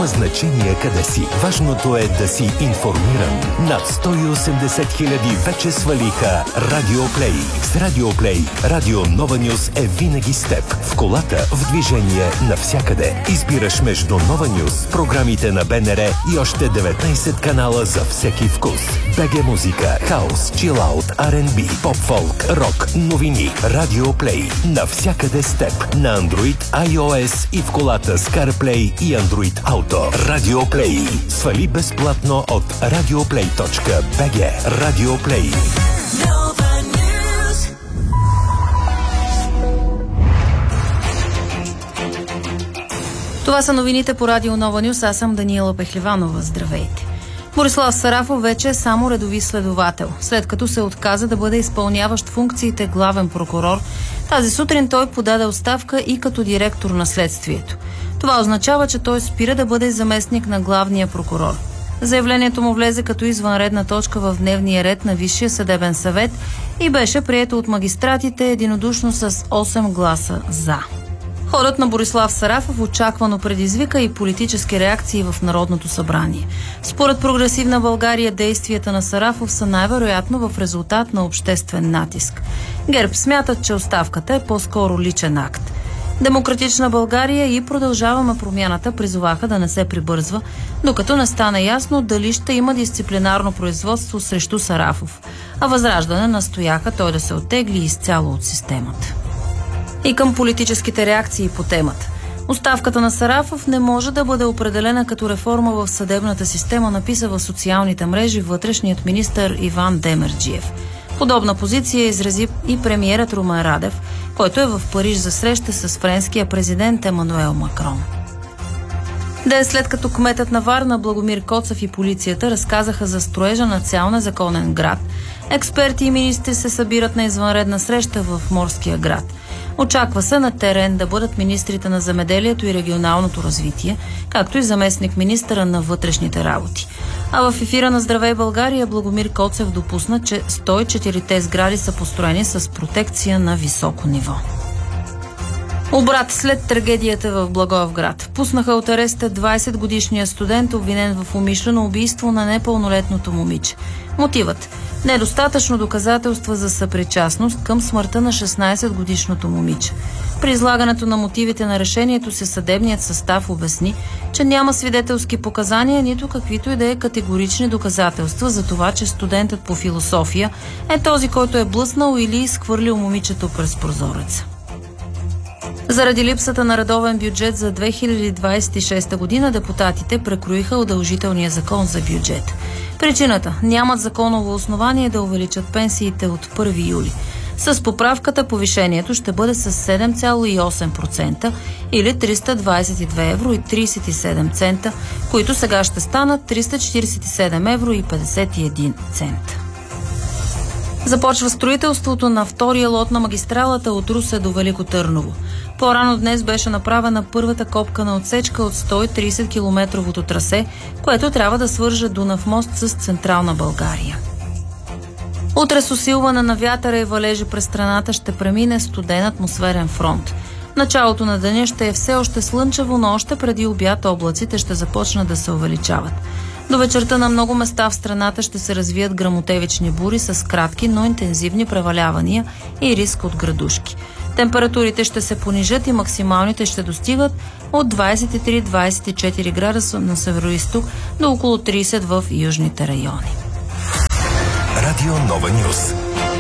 Няма значение къде си. Важното е да си информиран. Над 180 хиляди вече свалиха Радиоплей. С Радиоплей Радио Нова Нюс е винаги с теб. В колата, в движение, навсякъде. Избираш между Нова Нюс, програмите на БНР и още 19 канала за всеки вкус. БГ музика, хаус, чилаут, R&B, поп-фолк, рок, новини. Радиоплей. Навсякъде с теб. На Android, iOS и в колата с CarPlay и Android Auto. Радиоплей. Свали безплатно от radioplay.bg. Радиоплей. Това са новините по Радио Нова Нюс. Аз съм Даниела Пехливанова. Здравейте. Борислав Сарафов вече е само редови следовател, след като се отказа да бъде изпълняващ функциите главен прокурор. Тази сутрин той подаде оставка и като директор на следствието. Това означава, че той спира да бъде заместник на главния прокурор. Заявлението му влезе като извънредна точка в дневния ред на Висшия съдебен съвет и беше прието от магистратите единодушно с 8 гласа «за». Ходът на Борислав Сарафов очаквано предизвика и политически реакции в Народното събрание. Според Прогресивна България, действията на Сарафов са най-вероятно в резултат на обществен натиск. ГЕРБ смятат, че оставката е по-скоро личен акт. Демократична България и Продължаваме промяната призоваха да не се прибързва, докато не стане ясно дали ще има дисциплинарно производство срещу Сарафов. А Възраждане настояха той да се оттегли изцяло от системата. И към политическите реакции по темата. Оставката на Сарафов не може да бъде определена като реформа в съдебната система, написа в социалните мрежи вътрешният министър Иван Демерджиев. Подобна позиция изрази и премиерът Румен Радев, който е в Париж за среща с френския президент Емануел Макрон. Ден след като кметът на Варна Благомир Коцев и полицията разказаха за строежа на цял незаконен град, експерти и министри се събират на извънредна среща в Морския град. Очаква се на терен да бъдат министрите на земеделието и регионалното развитие, както и заместник министъра на вътрешните работи. А в ефира на Здравей България Благомир Коцев допусна, че 104-те сгради са построени с протекция на високо ниво. Обрат след трагедията в Благоевград. Пуснаха от ареста 20-годишния студент, обвинен в умишлено убийство на непълнолетното момиче. Мотивът – недостатъчно доказателства за съпричастност към смъртта на 16-годишното момиче. При излагането на мотивите на решението си съдебният състав обясни, че няма свидетелски показания, нито каквито и да е категорични доказателства за това, че студентът по философия е този, който е блъснал или изхвърлил момичето през прозореца. Заради липсата на редовен бюджет за 2026 година, депутатите прекроиха удължителния закон за бюджет. Причината – нямат законово основание да увеличат пенсиите от 1 юли. С поправката повишението ще бъде с 7,8% или 322 евро и 37 цента, които сега ще станат 347 евро и 51 цента. Започва строителството на втория лот на магистралата от Русе до Велико Търново. По-рано днес беше направена първата копка на отсечка от 130-километровото трасе, което трябва да свърже Дунав мост с Централна България. Утре с усилване на вятъра и валежи през страната ще премине студен атмосферен фронт. Началото на деня ще е все още слънчево, но още преди обяд облаците ще започнат да се увеличават. До вечерта на много места в страната ще се развият гръмотевични бури с кратки, но интензивни превалявания и риск от градушки. Температурите ще се понижат и максималните ще достигат от 23-24 градуса на североизток до около 30 в южните райони. Радио Нова Нюс.